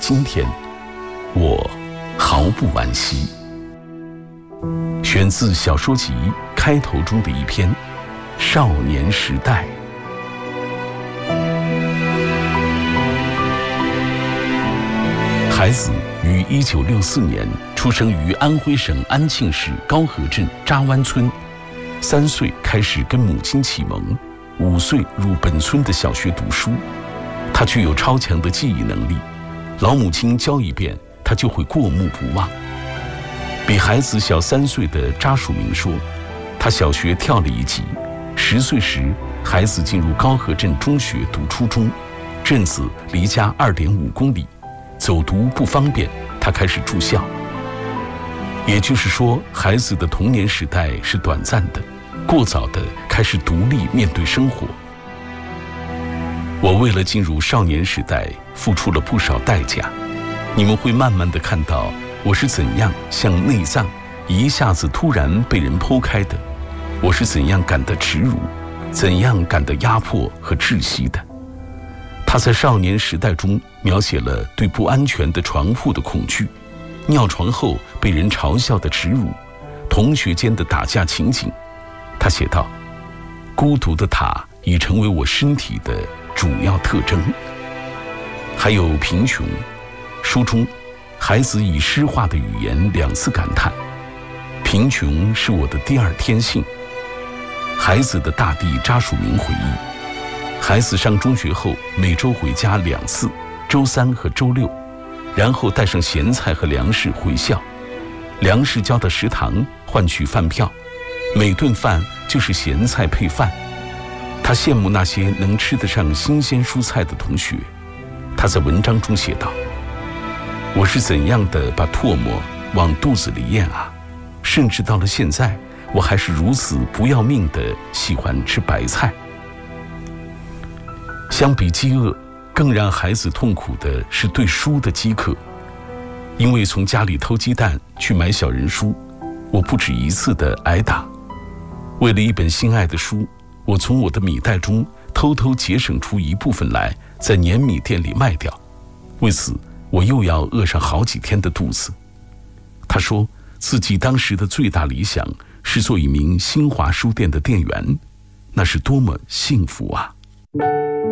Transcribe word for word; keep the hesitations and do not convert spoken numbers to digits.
今天，我毫不惋惜。选自小说集开头中的一篇《少年时代》。孩子于一九六四年出生于安徽省安庆市高河镇扎湾村，三岁开始跟母亲启蒙，五岁入本村的小学读书。他具有超强的记忆能力，老母亲教一遍，他就会过目不忘。比孩子小三岁的扎树明说，他小学跳了一级，十岁时孩子进入高河镇中学读初中，镇子离家二点五公里，走读不方便，他开始住校。也就是说，孩子的童年时代是短暂的，过早的开始独立面对生活。我为了进入少年时代付出了不少代价，你们会慢慢的看到我是怎样像内脏一下子突然被人剖开的，我是怎样感到耻辱，怎样感到压迫和窒息的。他在少年时代中描写了对不安全的床铺的恐惧，尿床后被人嘲笑的耻辱，同学间的打架情景。他写道，孤独的塔已成为我身体的主要特征。还有贫穷，书中孩子以诗化的语言两次感叹，贫穷是我的第二天性。孩子的大弟扎树明回忆，孩子上中学后每周回家两次，周三和周六，然后带上咸菜和粮食回校，粮食交到食堂换取饭票，每顿饭就是咸菜配饭。他羡慕那些能吃得上新鲜蔬菜的同学。他在文章中写道，我是怎样的把唾沫往肚子里咽啊，甚至到了现在，我还是如此不要命的喜欢吃白菜。相比饥饿，更让孩子痛苦的是对书的饥渴。因为从家里偷鸡蛋去买小人书，我不止一次的挨打。为了一本心爱的书，我从我的米袋中偷偷节省出一部分来，在碾米店里卖掉。为此，我又要饿上好几天的肚子。他说自己当时的最大理想是做一名新华书店的店员，那是多么幸福啊！